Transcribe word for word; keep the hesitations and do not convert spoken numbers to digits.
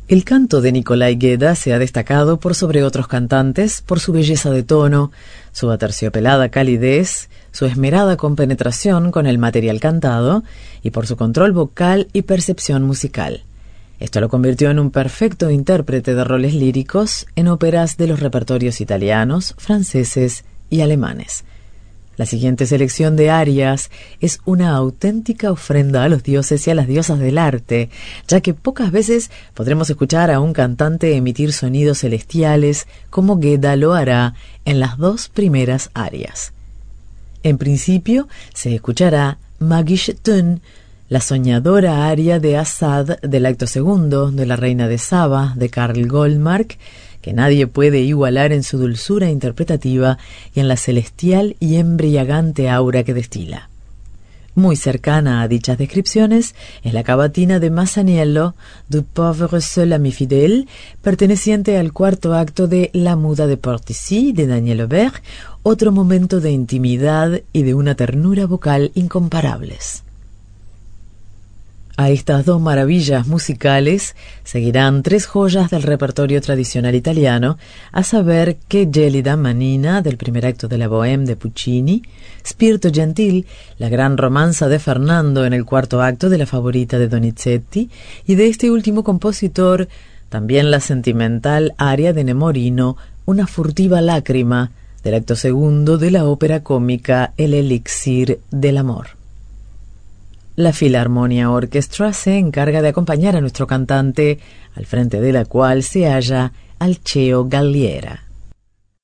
El canto de Nikolai Geda se ha destacado por sobre otros cantantes por su belleza de tono, su aterciopelada calidez, su esmerada compenetración con el material cantado y por su control vocal y percepción musical. Esto lo convirtió en un perfecto intérprete de roles líricos en óperas de los repertorios italianos, franceses y alemanes. La siguiente selección de arias es una auténtica ofrenda a los dioses y a las diosas del arte, ya que pocas veces podremos escuchar a un cantante emitir sonidos celestiales como Geda lo hará en las dos primeras arias. En principio se escuchará Magisch Tön, la soñadora aria de Asad del acto segundo de La Reina de Saba de Karl Goldmark, que nadie puede igualar en su dulzura interpretativa y en la celestial y embriagante aura que destila. Muy cercana a dichas descripciones es la cavatina de Masaniello, Du pauvre seul ami fidèle, perteneciente al cuarto acto de La Muda de Portici de Daniel Aubert, otro momento de intimidad y de una ternura vocal incomparables. A estas dos maravillas musicales seguirán tres joyas del repertorio tradicional italiano, a saber Che gelida manina del primer acto de la Bohème de Puccini, Spirito gentil, la gran romanza de Fernando en el cuarto acto de la Favorita de Donizetti, y de este último compositor también la sentimental aria de Nemorino, Una furtiva lágrima, del acto segundo de la ópera cómica El elixir del amor. La Filarmonia Orchestra se encarga de acompañar a nuestro cantante, al frente de la cual se halla Alceo Galliera.